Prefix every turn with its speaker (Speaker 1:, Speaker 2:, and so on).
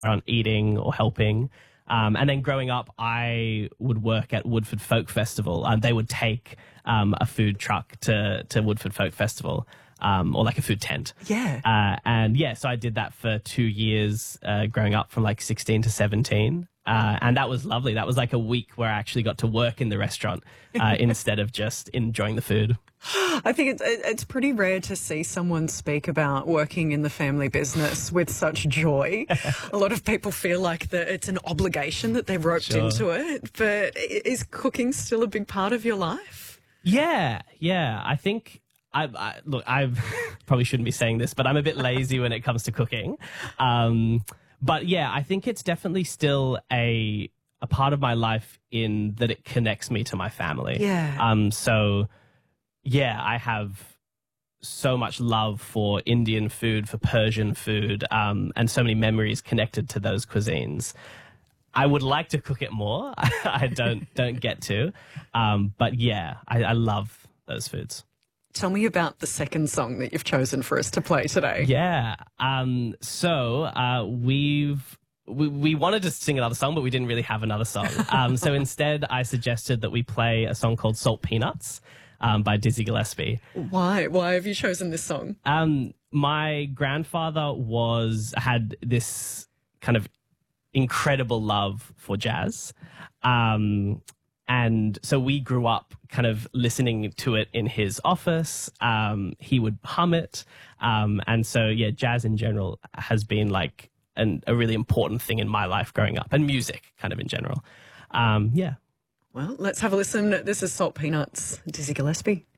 Speaker 1: restaurant eating or helping. And then growing up, I would work at Woodford Folk Festival. They would take a food truck to Woodford Folk Festival, or like a food tent.
Speaker 2: Yeah.
Speaker 1: And yeah, so I did that for 2 years, growing up from like 16 to 17. And that was lovely. That was like a week where I actually got to work in the restaurant instead of just enjoying the food.
Speaker 2: I think it's pretty rare to see someone speak about working in the family business with such joy. A lot of people feel like it's an obligation that they've roped into it. But is cooking still a big part of your life?
Speaker 1: Yeah. I think look, I probably shouldn't be saying this, but I'm a bit lazy when it comes to cooking. But yeah, I think it's definitely still a part of my life in that it connects me to my family.
Speaker 2: Yeah.
Speaker 1: So yeah, I have so much love for Indian food, for Persian food, and so many memories connected to those cuisines. I would like to cook it more. I don't get to. But yeah, I love those foods.
Speaker 2: Tell me about the second song that you've chosen for us to play today.
Speaker 1: Yeah. So we wanted to sing another song, but we didn't really have another song. So instead, I suggested that we play a song called Salt Peanuts by Dizzy Gillespie.
Speaker 2: Why? Why have you chosen this song?
Speaker 1: My grandfather had this kind of incredible love for jazz. And so we grew up kind of listening to it in his office. He would hum it. And so, yeah, jazz in general has been like a really important thing in my life growing up, and music kind of in general. Yeah.
Speaker 2: Well, let's have a listen. This is Salt Peanuts, Dizzy Gillespie.